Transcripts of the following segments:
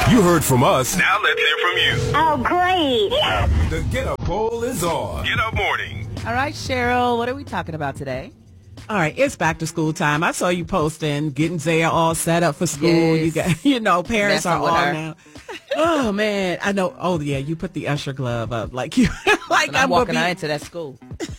You heard from us. Now let's hear from you. Oh, great. The Get Up poll is on. Get Up Morning. All right, Cheryl, what are we talking about today? All right, it's back to school time. I saw you posting, getting Zaya all set up for school. Yes. You got, parents Messing are with all her. now. Oh man, I know. Oh yeah, you put the usher glove up like you, like When I'm walking out into that school.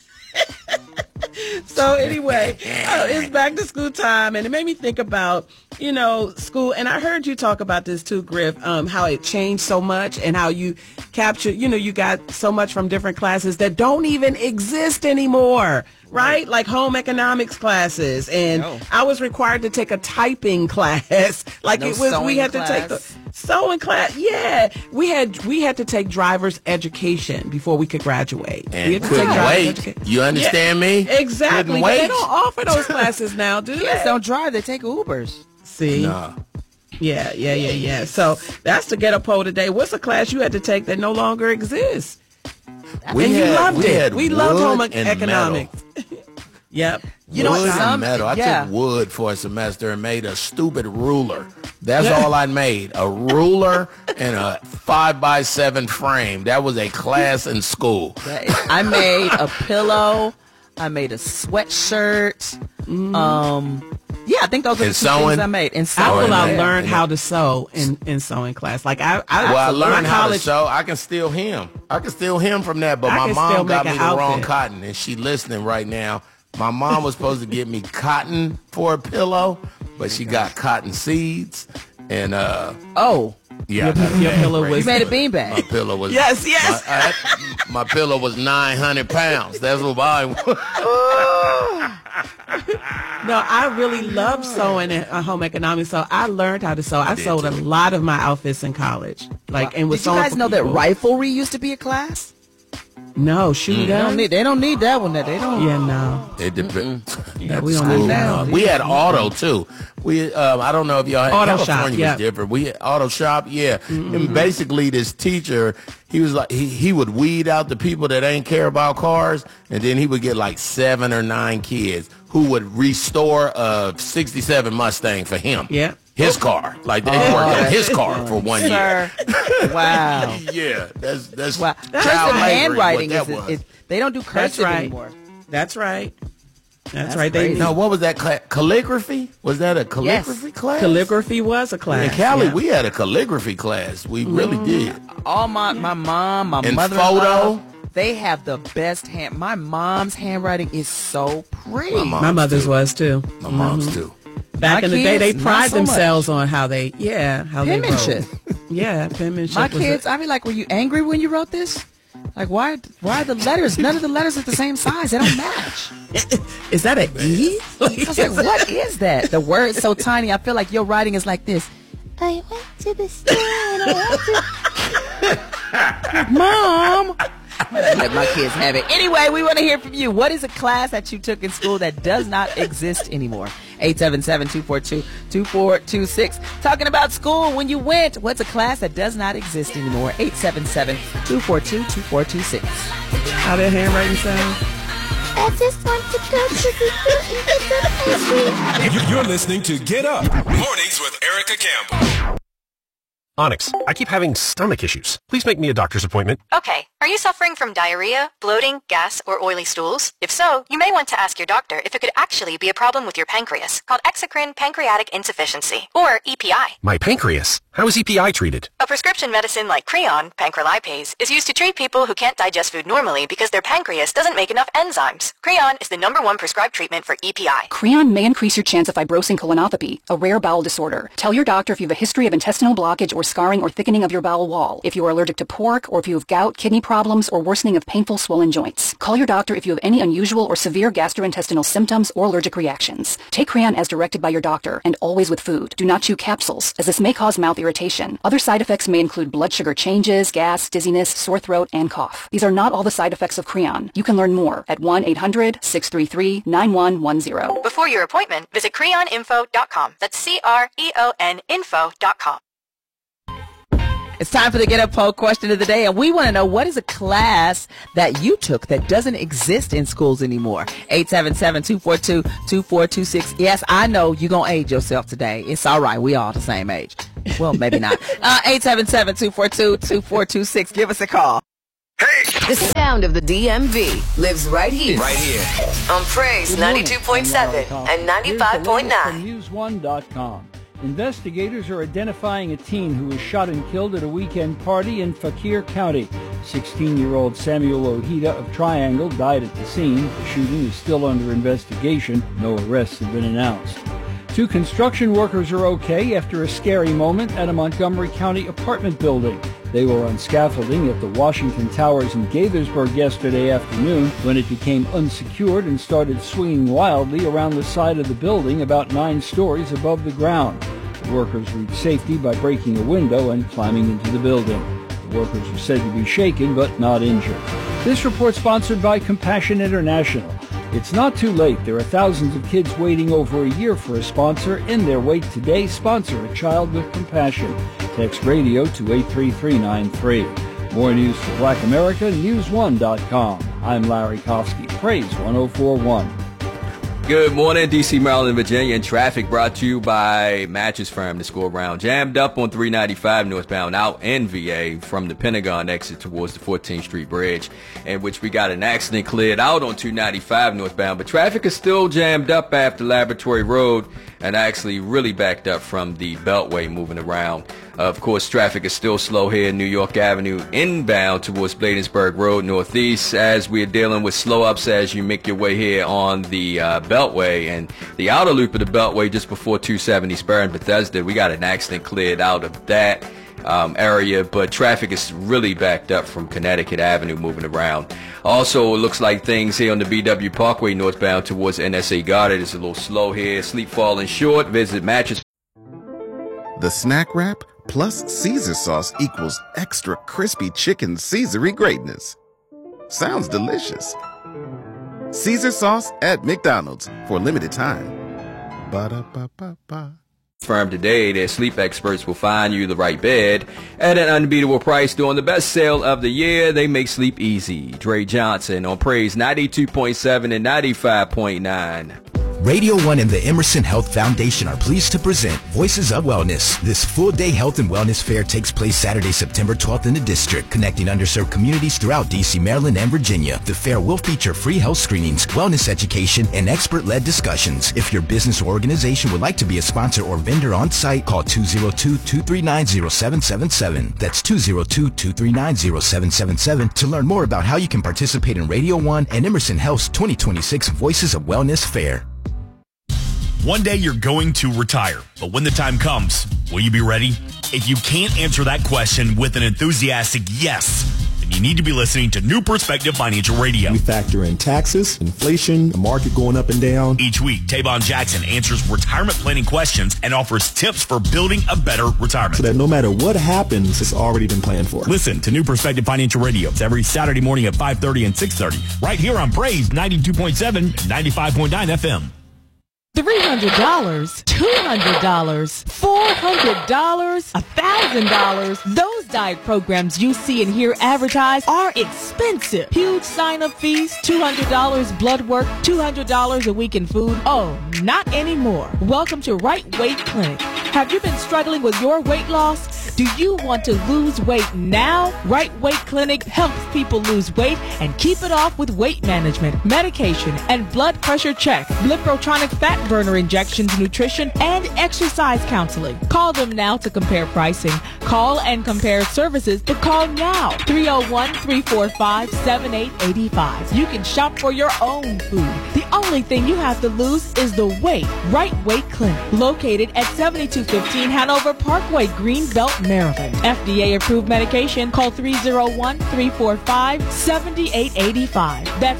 So anyway, it's back to school time, and it made me think about, school. And I heard you talk about this too, Griff, how it changed so much and how you capture, you got so much from different classes that don't even exist anymore, right? Like home economics classes. And I was required to take a typing class. Like No it was, we had sewing to take class. the sewing class. Yeah. We had to take driver's education before we could graduate. And we had to couldn't driver's wait. education. You understand me? Exactly. Couldn't But wait. they don't offer those classes now, do Kids they? don't drive, they take Ubers. See? No. Yeah. So that's the Get Up poll today. What's a class you had to take that no longer exists? And you loved it. We loved home economics. Yep. You know what, Wood some- and metal. I yeah. took wood for a semester and made a stupid ruler. That's all I made. A ruler and a 5x7 frame. That was a class in school. I made a pillow. I made a sweatshirt. Yeah, I think those are the And two sewing? things I made. And I sewing. feel I yeah. learned how to sew in sewing class. Like I Learned my how to college. sew. I can still hem. I can still hem from that, but I my can still mom got make me an the wrong outfit. cotton, and she listening right now. My mom was supposed to get me cotton for a pillow, but she got cotton seeds, and yeah, Your pillow was. You made a My beanbag. pillow was Yes. My pillow was 900 pounds. That's what mine was. No, I really loved sewing in home economics. So I learned how to sew. I sewed a lot of my outfits in college. And was Did you sewing guys for know that people. riflery used to be a class? No, shooting guns. They don't need that one. They don't. Yeah, no. It depends. Yeah, we don't need that. We had auto too. We I don't know if y'all Auto California shop, yeah. was different. We had auto shop, yeah. And basically this teacher, he was like he would weed out the people that ain't care about cars, and then he would get like 7 or 9 kids who would restore a 67 Mustang for him. Yeah. His car. Like they worked on his car for 1 year. Sir. Wow. Yeah, that's Wow. child Cursive labor, handwriting what that was. is they don't do That's cursive right. anymore. That's right. That's That's right. crazy. No, what was that class? Calligraphy? Was that a calligraphy class? Calligraphy was a class. In Cali, yeah. we had a calligraphy class. We really did. All my mom, my And mother-in-law, photo? they have the best hand. My mom's handwriting is so pretty. My mother's was too. My mom's too. Back My in the day, they kids, pride not so much. themselves on how they Penmanship. wrote. Yeah, penmanship. My was kids, I'd be like, were you angry when you wrote this? Like, why are the letters, none of the letters are the same size? They don't match. Is that an E? I was like, what is that? The word's so tiny. I feel like your writing is like this. I went to the store and I went to... Mom. Let my kids have it. Anyway, we want to hear from you. What is a class that you took in school that does not exist anymore? 877-242-2426. Talking about school when you went. What's a class that does not exist anymore? 877-242-2426. How their handwriting sound? I just want to go to the store and get some ice cream. You're listening to Get Up. Mornings with Erica Campbell. Onyx, I keep having stomach issues. Please make me a doctor's appointment. Okay, are you suffering from diarrhea, bloating, gas, or oily stools? If so, you may want to ask your doctor if it could actually be a problem with your pancreas, called exocrine pancreatic insufficiency, or EPI. My pancreas. How is EPI treated? A prescription medicine like Creon, pancrelipase, is used to treat people who can't digest food normally because their pancreas doesn't make enough enzymes. Creon is the #1 prescribed treatment for EPI. Creon may increase your chance of fibrosing colonopathy, a rare bowel disorder. Tell your doctor if you have a history of intestinal blockage or scarring or thickening of your bowel wall, if you are allergic to pork, or if you have gout, kidney problems, or worsening of painful swollen joints. Call your doctor if you have any unusual or severe gastrointestinal symptoms or allergic reactions. Take Creon as directed by your doctor, and always with food. Do not chew capsules, as this may cause mouth irritation. Other side effects may include blood sugar changes, gas, dizziness, sore throat, and cough. These are not all the side effects of Creon. You can learn more at 1-800-633-9110. Before your appointment, visit creoninfo.com. That's CREON info.com. It's time for the Get Up Poll question of the day, and we want to know, what is a class that you took that doesn't exist in schools anymore? 877-242-2426. Yes, I know you're going to age yourself today. It's all right. We all the same age. Well, maybe not. 877-242-2426. Give us a call. The sound of the DMV lives right here. Right here. On Praise 92.7 and 95.9. News1.com. Investigators are identifying a teen who was shot and killed at a weekend party in Fauquier County. 16-year-old Samuel Ojeda of Triangle died at the scene. The shooting is still under investigation. No arrests have been announced. 2 construction workers are okay after a scary moment at a Montgomery County apartment building. They were on scaffolding at the Washington Towers in Gaithersburg yesterday afternoon when it became unsecured and started swinging wildly around the side of the building about 9 stories above the ground. The workers reached safety by breaking a window and climbing into the building. The workers are said to be shaken but not injured. This report sponsored by Compassion International. It's not too late. There are thousands of kids waiting over a year for a sponsor. In their wait today, sponsor a child with compassion. Text radio to 83393. More news for Black America, News1.com. I'm Larry Kofsky, Praise 1041. Good morning, D.C., Maryland, Virginia, and traffic brought to you by Mattress Firm. The Score Round jammed up on 395 northbound out in VA from the Pentagon exit towards the 14th Street Bridge, in which we got an accident cleared out on 295 northbound, but traffic is still jammed up after Laboratory Road and actually really backed up from the Beltway moving around. Of course, traffic is still slow here in New York Avenue inbound towards Bladensburg Road northeast as we're dealing with slow ups as you make your way here on the Beltway and the outer loop of the Beltway just before 270 Spur and Bethesda. We got an accident cleared out of that area, but traffic is really backed up from Connecticut Avenue moving around. Also, it looks like things here on the BW Parkway northbound towards NSA Goddard is a little slow here. Sleep falling short. Visit Mattress. The snack wrap plus Caesar sauce equals extra crispy chicken Caesary greatness. Sounds delicious. Caesar sauce at McDonald's for a limited time. Ba-da-ba-ba-ba. Firm today, their sleep experts will find you the right bed at an unbeatable price during the best sale of the year. They make sleep easy. Dre Johnson on Praise 92.7 and 95.9. Radio 1 and the Emerson Health Foundation are pleased to present Voices of Wellness. This full-day health and wellness fair takes place Saturday, September 12th in the district, connecting underserved communities throughout D.C., Maryland, and Virginia. The fair will feature free health screenings, wellness education, and expert-led discussions. If your business or organization would like to be a sponsor or vendor on site, call 202-239-0777. That's 202-239-0777 to learn more about how you can participate in Radio 1 and Emerson Health's 2026 Voices of Wellness Fair. One day you're going to retire, but when the time comes, will you be ready? If you can't answer that question with an enthusiastic yes, then you need to be listening to New Perspective Financial Radio. We factor in taxes, inflation, the market going up and down. Each week, Tavon Jackson answers retirement planning questions and offers tips for building a better retirement. So that no matter what happens, it's already been planned for. Listen to New Perspective Financial Radio. It's every Saturday morning at 5:30 and 6:30, right here on Praise 92.7 and 95.9 FM. $300, $200, $400, $1,000. Those diet programs you see and hear advertised are expensive. Huge sign-up fees, $200 blood work, $200 a week in food. Oh, not anymore. Welcome to Right Weight Clinic. Have you been struggling with your weight loss? Do you want to lose weight now? Right Weight Clinic helps people lose weight and keep it off with weight management, medication, and blood pressure check, Lipotronic fat burner injections, nutrition, and exercise counseling. Call them now to compare pricing. Call and compare services, but call now. 301-345-7885. You can shop for your own food. The only thing you have to lose is the weight. Right Weight Clinic, located at 7215 Hanover Parkway, Greenbelt, Maryland. FDA approved medication. Call 301-345-7885. That's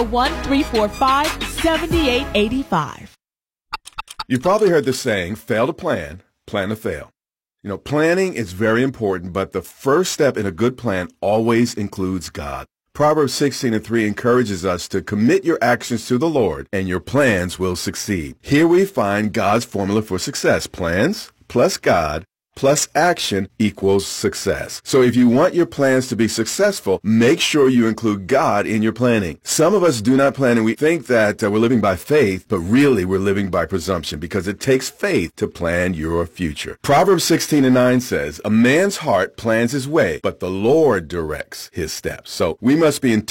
301-345-7885. You've probably heard the saying, fail to plan, plan to fail. You know, planning is very important, but the first step in a good plan always includes God. Proverbs 16:3 encourages us to commit your actions to the Lord, and your plans will succeed. Here we find God's formula for success. Plans plus God plus action equals success. So if you want your plans to be successful, make sure you include God in your planning. Some of us do not plan, and we think that we're living by faith, but really we're living by presumption, because it takes faith to plan your future. Proverbs 16:9 says, a man's heart plans his way, but the Lord directs his steps. So we must be intentional